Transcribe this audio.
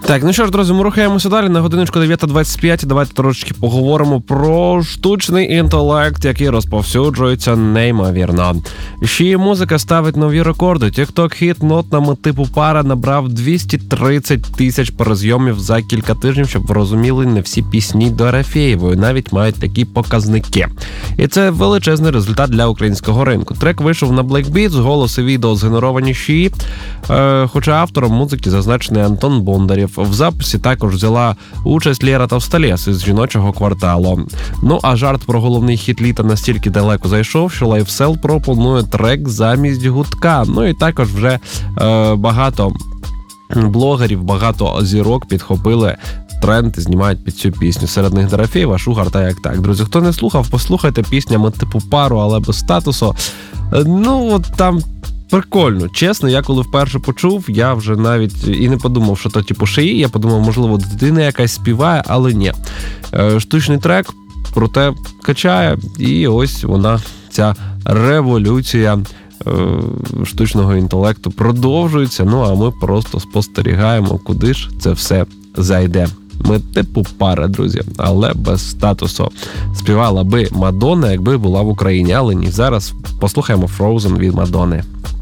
Так, ну що ж, друзі, ми рухаємося далі. На годиночку 9:25. Давайте трошечки поговоримо про штучний інтелект, який розповсюджується неймовірно. Ще й музика ставить нові рекорди. TikTok-хіт нотами типу пара набрав 230 тисяч перезйомів за кілька тижнів, щоб ви розуміли, не всі пісні Дорофєєвої навіть мають такі показники. І це величезний результат для українського ринку. Трек вийшов на Black Beats, голос і відео згенеровані Ші, хоча автором музики зазначений Антон Бондарєв. В записі також взяла участь Лєра Товстолєс із «Жіночого кварталу». Ну а жарт про головний хіт літа настільки далеко зайшов, що Лайфсел пропонує трек замість гудка. Ну і також вже багато блогерів, багато зірок підхопили тренд і знімають під цю пісню. Серед них Дорофєєва, Шугар та як так. Друзі, хто не слухав, послухайте піснями типу пару, але без статусу. Ну, от там прикольно. Чесно, я коли вперше почув, я вже навіть і не подумав, що то типу Шиї. Я подумав, можливо, дитина якась співає, але ні. Штучний трек, проте качає, і ось вона, ця революція штучного інтелекту продовжується. Ну, а ми просто спостерігаємо, куди ж це все зайде. Ми типу пара, друзі, але без статусу. Співала би Мадонна, якби була в Україні, але ні. Зараз послухаємо Frozen від Мадонни.